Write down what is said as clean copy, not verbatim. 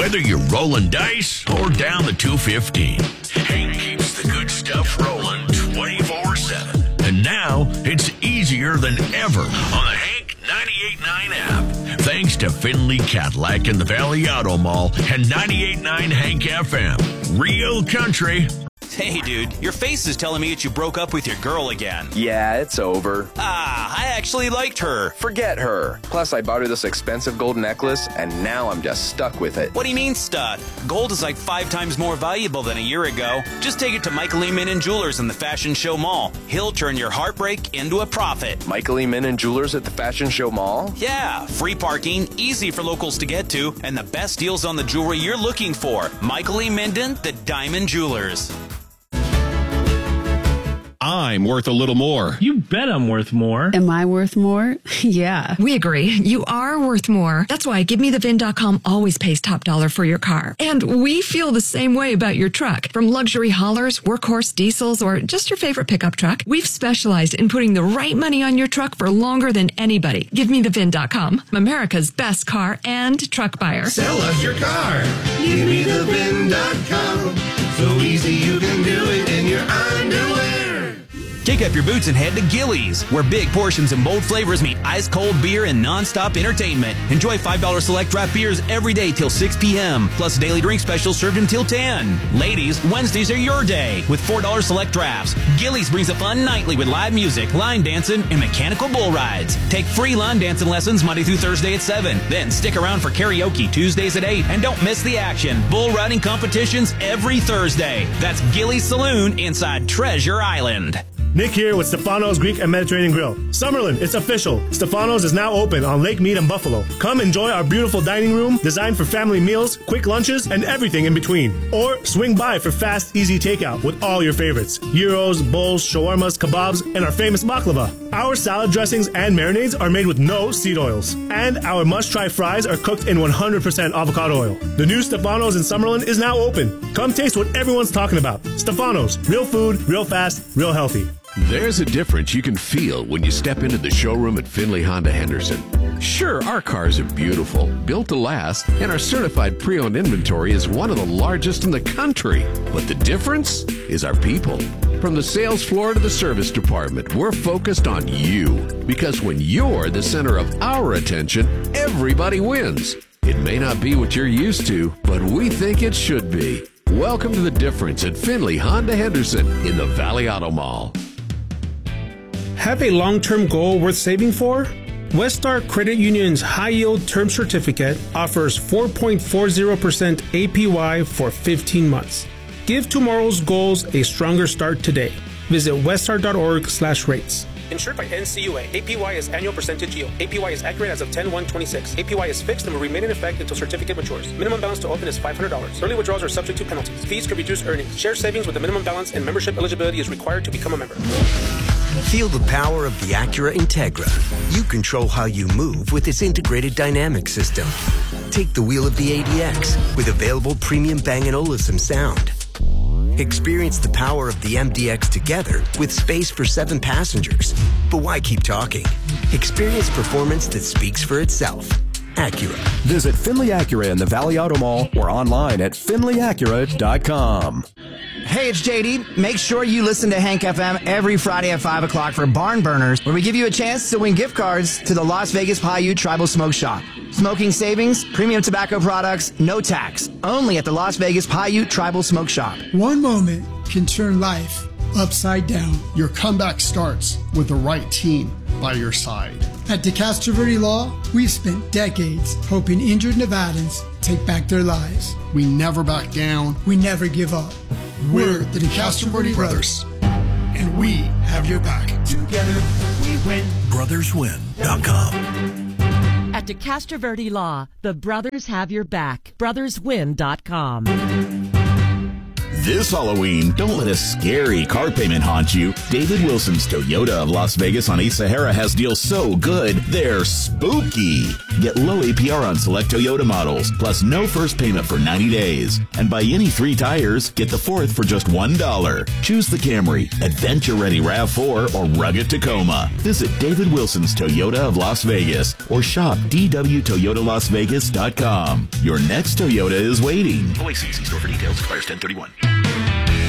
Whether you're rolling dice or down the 215, Hank keeps the good stuff rolling 24/7. And now it's easier than ever on the Hank 98.9 app. Thanks to Finley Cadillac in the Valley Auto Mall and 98.9 Hank FM. Real country. Hey, dude, your face is telling me that you broke up with your girl again. Yeah, it's over. I actually liked her. Forget her. Plus, I bought her this expensive gold necklace, and now I'm just stuck with it. What do you mean stuck? Gold is like 5 times more valuable than a year ago. Just take it to Michael E. Minnan Jewelers in the Fashion Show Mall. He'll turn your heartbreak into a profit. Michael E. Minnan Jewelers at the Fashion Show Mall? Yeah, free parking, easy for locals to get to, and the best deals on the jewelry you're looking for. Michael E. Minnan, the Diamond Jewelers. I'm worth a little more. You bet I'm worth more. Am I worth more? Yeah. We agree. You are worth more. That's why GiveMeTheVIN.com always pays top dollar for your car. And we feel the same way about your truck. From luxury haulers, workhorse diesels, or just your favorite pickup truck, we've specialized in putting the right money on your truck for longer than anybody. GiveMeTheVIN.com, America's best car and truck buyer. Sell us your car. GiveMeTheVIN.com. So easy you can do it in your underwear. Kick up your boots and head to Gillies, where big portions and bold flavors meet ice-cold beer and non-stop entertainment. Enjoy $5 select draft beers every day till 6 p.m., plus daily drink specials served until 10. Ladies, Wednesdays are your day with $4 select drafts. Gillies brings the fun nightly with live music, line dancing, and mechanical bull rides. Take free line dancing lessons Monday through Thursday at 7. Then stick around for karaoke Tuesdays at 8. And don't miss the action. Bull riding competitions every Thursday. That's Gillies Saloon inside Treasure Island. Nick here with Stefano's Greek and Mediterranean Grill. Summerlin, it's official. Stefano's is now open on Lake Mead and Buffalo. Come enjoy our beautiful dining room designed for family meals, quick lunches, and everything in between. Or swing by for fast, easy takeout with all your favorites. Gyros, bowls, shawarmas, kebabs, and our famous baklava. Our salad dressings and marinades are made with no seed oils. And our must-try fries are cooked in 100% avocado oil. The new Stefano's in Summerlin is now open. Come taste what everyone's talking about. Stefano's. Real food, real fast, real healthy. There's a difference you can feel when you step into the showroom at Finley Honda Henderson. Sure, our cars are beautiful, built to last, and our certified pre-owned inventory is one of the largest in the country. But the difference is our people. From the sales floor to the service department, we're focused on you. Because when you're the center of our attention, everybody wins. It may not be what you're used to, but we think it should be. Welcome to the difference at Finley Honda Henderson in the Valley Auto Mall. Have a long-term goal worth saving for? Westar Credit Union's high-yield term certificate offers 4.40% APY for 15 months. Give tomorrow's goals a stronger start today. Visit westar.org/rates. Insured by NCUA. APY is annual percentage yield. APY is accurate as of 10/1/26. APY is fixed and will remain in effect until certificate matures. Minimum balance to open is $500. Early withdrawals are subject to penalties. Fees could reduce earnings. Share savings with the minimum balance and membership eligibility is required to become a member. Feel the power of the Acura Integra. You control how you move with its integrated dynamic system. Take the wheel of the ADX with available premium Bang & Olufsen sound. Experience the power of the MDX together with space for 7 passengers. But why keep talking? Experience performance that speaks for itself. Acura. Visit Finley Acura in the Valley Auto Mall or online at finleyacura.com. Hey, it's JD. Make sure you listen to Hank FM every Friday at 5 o'clock for Barn Burners, where we give you a chance to win gift cards to the Las Vegas Paiute Tribal Smoke Shop. Smoking savings, premium tobacco products, no tax. Only at the Las Vegas Paiute Tribal Smoke Shop. One moment can turn life upside down. Your comeback starts with the right team by your side. At DeCastro Verde Law, we've spent decades helping injured Nevadans take back their lives. We never back down. We never give up. We're the DeCastro Verde Brothers, and we have your back. Together we win. BrothersWin.com. At DeCastro Verde Law, the brothers have your back. BrothersWin.com. This Halloween, don't let a scary car payment haunt you. David Wilson's Toyota of Las Vegas on East Sahara has deals so good, they're spooky. Get low APR on select Toyota models, plus no first payment for 90 days. And buy any 3 tires, get the 4th for just $1. Choose the Camry, Adventure Ready RAV4, or Rugged Tacoma. Visit David Wilson's Toyota of Las Vegas or shop DWToyotaLasVegas.com. Your next Toyota is waiting. Boise, see store for details. Expires 10/31.